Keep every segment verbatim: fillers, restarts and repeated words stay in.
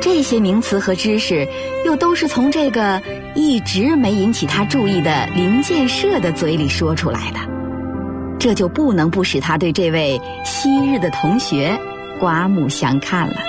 这些名词和知识又都是从这个一直没引起他注意的林建设的嘴里说出来的，这就不能不使他对这位昔日的同学刮目相看了。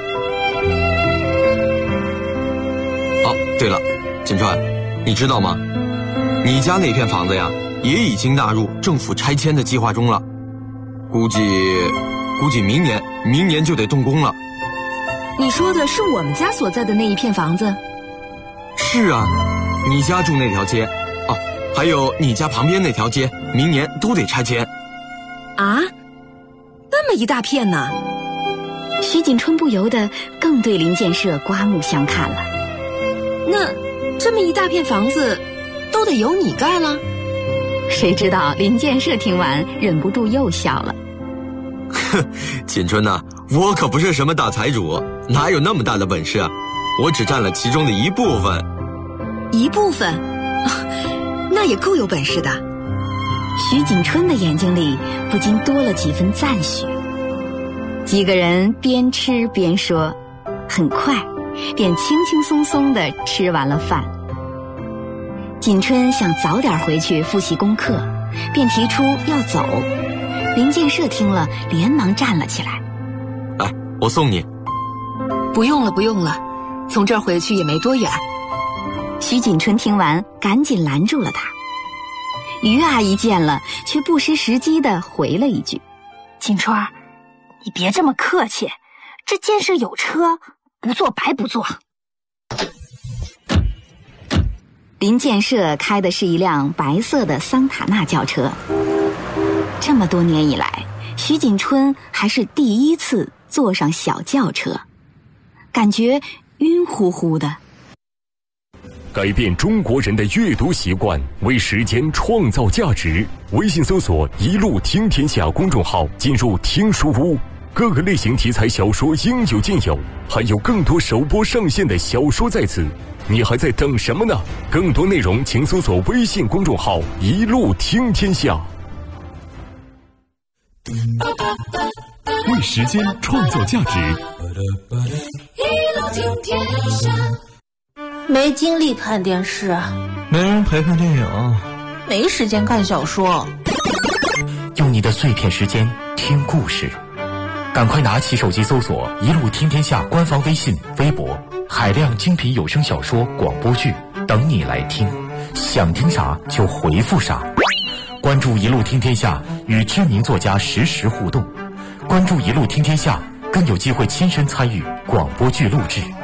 哦，对了，锦川，你知道吗？你家那片房子呀，也已经纳入政府拆迁的计划中了，估计估计明年明年就得动工了。 你说的是我们家所在的那一片房子？ 是啊，你家住那条街，哦，还有你家旁边那条街，明年都得拆迁。 啊，那么一大片呢？ 徐锦春不由得更对林建设刮目相看了。 那这么一大片房子都得由你盖了？ 谁知道林建设听完忍不住又笑了。 哼，锦春呐，我可不是什么大财主，哪有那么大的本事啊？我只占了其中的一部分。 一部分？那也够有本事的。 徐锦春的眼睛里不禁多了几分赞许。几个人边吃边说，很快便轻轻松松地吃完了饭。锦春想早点回去复习功课，便提出要走。林建设听了，连忙站了起来。 来，我送你。 不用了，不用了，从这儿回去也没多远。 徐锦春听完，赶紧拦住了他。于阿姨见了，却不失时机地回了一句：“ 锦春，你别这么客气，这建设有车，不做白不做。” 林建设开的是一辆白色的桑塔纳轿车。这么多年以来，徐锦春还是第一次坐上小轿车，感觉晕乎乎的。 改变中国人的阅读习惯，为时间创造价值。微信搜索“一路听天下”公众号，进入听书屋，各个类型题材小说应有尽有，还有更多首播上线的小说在此。你还在等什么呢？更多内容请搜索微信公众号“一路听天下”。为时间创造价值。 一路听天下。 没精力看电视， 没人陪看电影， 没时间看小说。 用你的碎片时间听故事，赶快拿起手机搜索“一路听天下”官方微信、微博，海量精品有声小说、广播剧等你来听，想听啥就回复啥。关注“一路听天下”，与知名作家实时互动。关注“一路听天下”，更有机会亲身参与广播剧录制。